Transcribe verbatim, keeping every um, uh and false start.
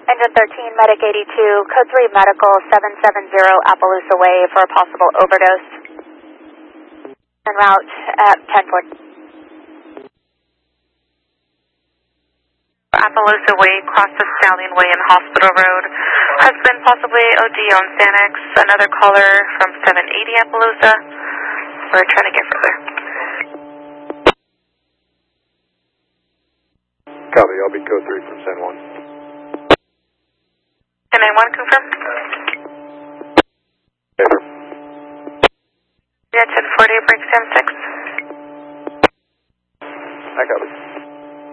Engine thirteen, Medic eighty-two, Code three Medical seven seven zero Appaloosa Way for a possible overdose. En route at ten forty. Appaloosa Way, cross the Stallion Way and Hospital Road. Husband possibly O D on Xanax. Another caller from seven eighty Appaloosa. We're trying to get further. Copy, I'll be code three from San Juan. ten ninety-one, confirm. Paper. Yeah, ten forty, break Sam six. I copy.